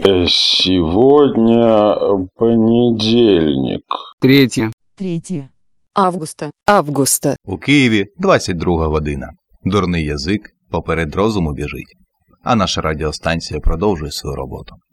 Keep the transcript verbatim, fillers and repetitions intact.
Сегодня понедельник. Третє. Третье. Августа. Августа. У Києві двадцять друга година. Дурний язик поперед розуму біжить. А наша радіостанція продовжує свою роботу.